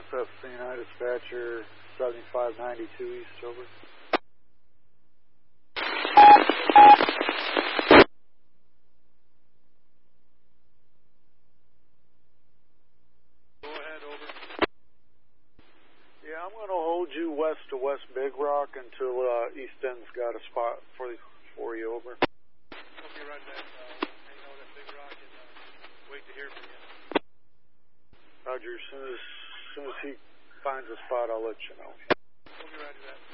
SF CNI dispatcher 7592 East, over. Go ahead, over. Yeah, I'm going to hold you west to West Big Rock until East End's got a spot for you, over. Okay, right back. Hang out at Big Rock and wait to hear from you. Roger, as soon as he finds a spot, I'll let you know. Okay, roger that.